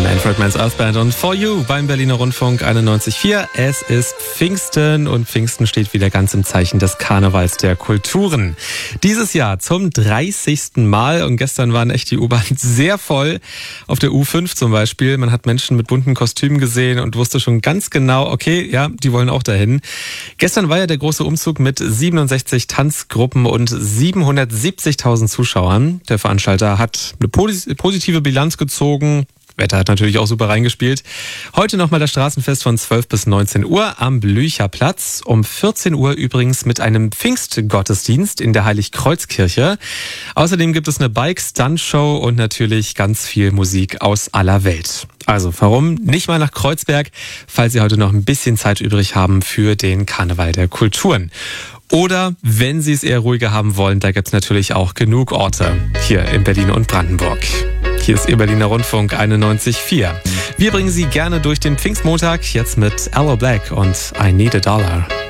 Manfred Mann's Earth Band und For You beim Berliner Rundfunk 91.4. Es ist Pfingsten und Pfingsten steht wieder ganz im Zeichen des Karnevals der Kulturen. Dieses Jahr zum 30. Mal und gestern waren echt die U-Bahn sehr voll. Auf der U5 zum Beispiel. Man hat Menschen mit bunten Kostümen gesehen und wusste schon ganz genau, okay, ja, die wollen auch dahin. Gestern war ja der große Umzug mit 67 Tanzgruppen und 770.000 Zuschauern. Der Veranstalter hat eine positive Bilanz gezogen. Wetter hat natürlich auch super reingespielt. Heute nochmal das Straßenfest von 12 bis 19 Uhr am Blücherplatz. Um 14 Uhr übrigens mit einem Pfingstgottesdienst in der Heiligkreuzkirche. Außerdem gibt es eine Bike-Stunt-Show und natürlich ganz viel Musik aus aller Welt. Also warum nicht mal nach Kreuzberg, falls Sie heute noch ein bisschen Zeit übrig haben für den Karneval der Kulturen. Oder wenn Sie es eher ruhiger haben wollen, da gibt es natürlich auch genug Orte hier in Berlin und Brandenburg. Hier ist Ihr Berliner Rundfunk 91.4. Wir bringen Sie gerne durch den Pfingstmontag, jetzt mit Aloe Blacc und I Need a Dollar.